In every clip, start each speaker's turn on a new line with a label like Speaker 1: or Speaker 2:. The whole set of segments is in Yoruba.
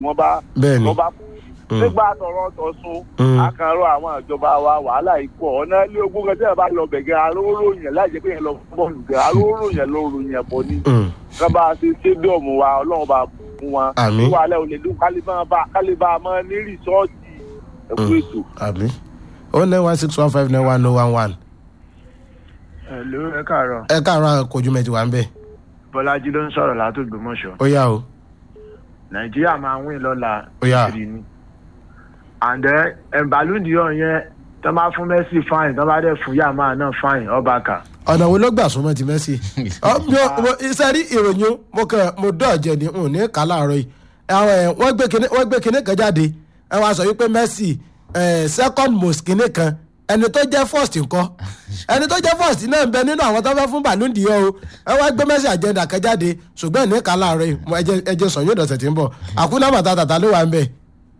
Speaker 1: wọ́n bá nígbà tọrọ tọ̀sùn àkànrọ̀ àwọn ìjọba wa wàhálà ikọ̀ ọ̀nà ilé ogún kan tí ẹ bá lọ bẹ̀gẹ̀ aróró yẹn láì jẹ́ pé yẹn lọ bọ́ọ̀lù gẹ̀ aróró yẹn ló ròyìn ẹ̀bọ̀ ni ká bá ṣe stadium wa ọlọ́run bá fún wọn wàhálà ò lè dún kálíbà máa ní rìsọ́ọ̀tì ẹ̀kú ètò.
Speaker 2: àmì 09161591011.
Speaker 3: Hello, ẹ káàárọ̀.
Speaker 2: ẹ káàárọ̀ kojú mẹ́tì wà ń bẹ̀.
Speaker 3: Bọ́lájí ló ń sọ̀rọ̀ látògbómọ̀ṣọ́.
Speaker 2: ó yá o.
Speaker 3: Nàìjíríà máa win lọ́la.
Speaker 2: ó yá.
Speaker 3: And then Ballon-d'Or yẹn tó bá fún Messi fine tó bá dẹ̀ fún Yamal náà fine Ọbàkà.
Speaker 2: ọ̀nà wo ló gbà súnmọ́ ti Messi. iṣẹ́ rí ìròyìn mo dọ̀jẹ̀ ní n ní ká láàárọ̀ yìí wọ́n gbé kinní kan jáde ẹ wá sọ wípé Messi second most kinní kan ẹni tó jẹ́ first ńkọ́ ẹni tó jẹ́ first náà ń bẹ nínú àwọn tó fẹ́ fún Ballon-d'Or o ẹ wá gbé Messi agenda kan jáde ṣùgbọ́n ní ká láàárọ̀ yìí ẹjẹ sọ yóò dọ̀sẹ̀ tí ń bọ̀ àkúnná bàtà ló wà ń bẹ̀.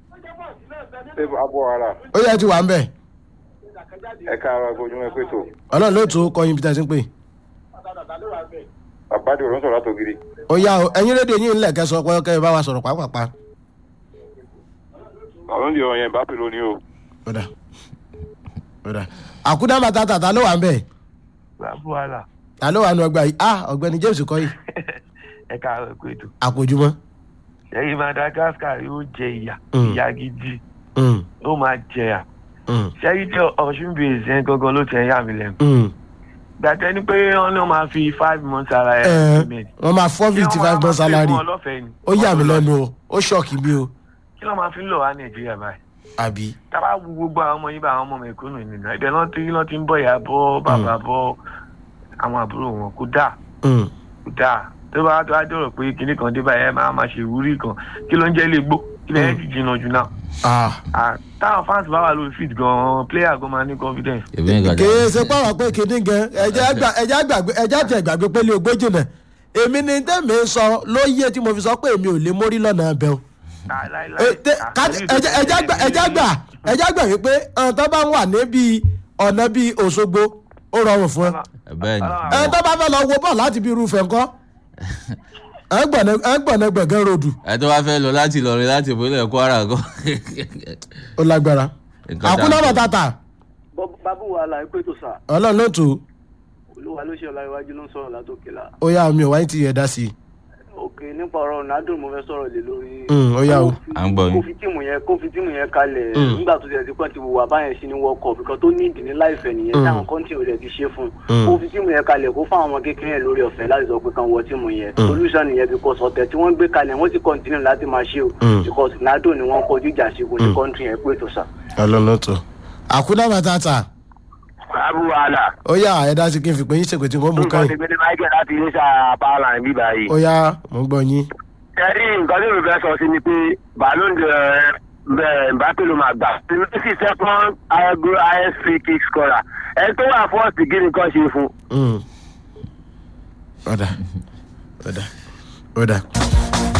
Speaker 2: ó yẹ ti wà ń bẹ̀.
Speaker 4: ẹ káàárọ̀ agbójúmọ́ ẹ pé tó.
Speaker 2: ọlọ́run ló tó kọyìn bí tẹ́sí ń pè.
Speaker 4: àbádé òrùn sọ̀rọ̀ àtògiri.
Speaker 2: ó yá o ẹ̀yin rédíò yín ńlẹ̀ kẹsàn ọpọ kẹ́ ẹ bá wa sọ̀rọ̀ pàápàá.
Speaker 4: Ballon-d'Or yẹn bá pèlò ní o.
Speaker 2: àkúdá bàtà ló wà ń bẹ̀.
Speaker 3: Wàhálà.
Speaker 2: ta ló wà nù ọgbà yìí ọ̀gbẹ́ni James kọ́ yìí.
Speaker 3: ẹ káàárọ̀ pé tó.
Speaker 2: àpòjúmọ́.
Speaker 3: ẹ̀yin Madagascar yóò jẹ ìyà gidi ó máa jẹyà. ṣẹ́yìn tí Ọ̀ṣun bèèrè yẹn gangan ló ti ẹ̀ yà mí lẹ́nu. gbàtẹ́ ni pé wọ́n ní máa fi 5 months salary.
Speaker 2: wọ́n máa 455 months salary. ó yà mí lẹ́nu o ó ṣọ́ọ̀kì mi o.
Speaker 3: kí ló máa fi ń lọ wá Nàìjíríà báyìí.
Speaker 2: àbí.
Speaker 3: tábà wo gbogbo àwọn ọmọ yín bá àwọn ọmọ mẹ̀kúnnù nínú ibẹ̀ náà ti ń bọ̀ ìyá bọ́ bàbá bọ́ àwọn àbúrò wọn kó dáa tó bá dọ̀rọ̀ pé kinní kan dé báyẹn máa ṣe ìwúrí kan kí ló ń jẹ́ ilé gbó kí lẹ́yìn ti jìnnà jù náà. táwọn fans bá wà lórí fit gan player gan máa ní confidence.
Speaker 2: kìí ṣe pàwọn pé kìíní gan ẹjẹ àti ẹgbàgbé pé lè gbé jìnnà èmi ni tẹ́mi sọ lóye tí mo fi sọ pé èmi ò lè mórí lọ́nà abẹ́ o. ẹjẹ àgbà wípé tó bá wà níbi ọ̀nà bíi Òṣogbo ó rọrùn fún ẹ tó bá fẹ́ lọ wo bọ́ọ̀ láti bí irúfẹ́ nǹkan ẹgbọ̀nà gbẹ̀gẹ́ ròdù.
Speaker 5: ẹ tó bá fẹ́ lọ láti Ìlọrin láti ìpínlẹ̀ Kwara gan.
Speaker 2: ó lágbára. àkúnná bàtàtà.
Speaker 6: bábú wàhálà ẹ pé tó sà.
Speaker 2: ọlọ́run ló tó.
Speaker 6: olúwa ló ṣe ọlá iwájú ló ń sọ̀rọ̀ látòkè la.
Speaker 2: ó yá mi ò wáyé tí yẹ dá sí i.
Speaker 6: òkè nípa ọ̀rọ̀ Ronaldo mo fẹ́ sọ̀rọ̀ lé lórí.
Speaker 2: ó yá o.
Speaker 5: à ń gbọ́ yín.
Speaker 6: kó fi tíìmù yẹn kalẹ̀ nígbà tó ti pẹ́ ti wà báyẹn sí ní World Cup nǹkan tó ní ìdí ní láìfẹ́ nìyẹn táwọn kọ́ńtì rẹ̀ ti ṣe fún un. kó fi tíìmù yẹn kalẹ̀ kó fáwọn ọmọ kékeré yẹn lórí ọ̀fẹ́ láti sọ pé kan wọ tíìmù yẹn. solution nìyẹn because ọ̀tẹ̀ tí wọ́n gbé kalẹ̀ wọ́n ti continue láti máa ṣe o because Ronaldo ni wọ́n kọjú ìjà sí kò ní kọ́ńtì yẹn pé tó sà.
Speaker 2: ọlọ́run tó. àkúnná bàtàtà.
Speaker 3: bábú wàhálà.
Speaker 2: ó yá ẹ̀dá sí kí n fi pé yín ṣèpè tí wọ́n mú káyìn.
Speaker 3: nǹkan ti gbé ní Michael láti ilé ṣá power line bí báyìí.
Speaker 2: ó yá mo ń gbọ́ yín.
Speaker 3: ẹ̀rí nǹkan tí mo fẹ́ sọ sí ni pé Ballon-d'Or Mbappé ló máa gbà. Messi second highest free kick scorer. ẹni tó wà first kí nìkan ṣe fún.
Speaker 2: ọ̀dà.